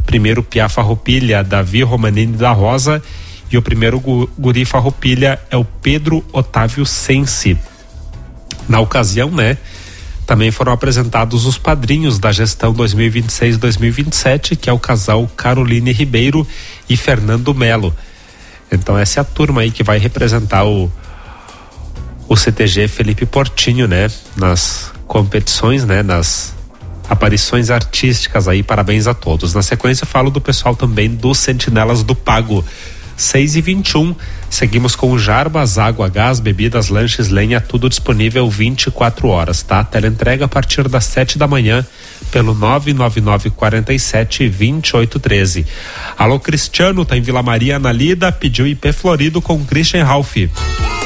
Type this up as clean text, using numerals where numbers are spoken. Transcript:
primeiro Piá Farroupilha, Davi Romanini da Rosa, e o primeiro guri Farroupilha é o Pedro Otávio Sense. Na ocasião, também foram apresentados os padrinhos da gestão 2026-2027, que é o casal Caroline Ribeiro e Fernando Melo. Então essa é a turma aí que vai representar o CTG Felipe Portinho, nas competições, nas aparições artísticas aí. Parabéns a todos. Na sequência falo do pessoal também dos Sentinelas do Pago. 6h21, seguimos com o Jarbas, água, gás, bebidas, lanches, lenha, tudo disponível 24 horas, tá? Teleentrega a partir das 7 da manhã pelo 99947-2813. Alô, Cristiano, tá em Vila Maria, na Lida, pediu IP Florido com Christian Ralph.